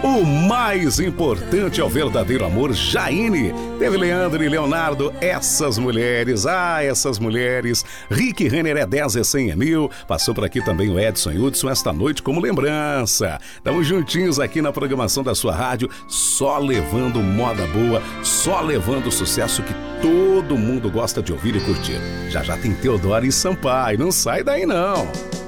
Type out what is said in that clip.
O mais importante é o verdadeiro amor, Jaine. Teve Leandro e Leonardo, essas mulheres. Essas mulheres. Rick Renner é 10, é 100, é 1000. Passou por aqui também o Edson e Hudson esta noite como lembrança. Estamos juntinhos aqui na programação da sua rádio, só levando moda boa, só levando o sucesso que todo mundo gosta de ouvir e curtir. Já já tem Teodoro e Sampaio, não sai daí não.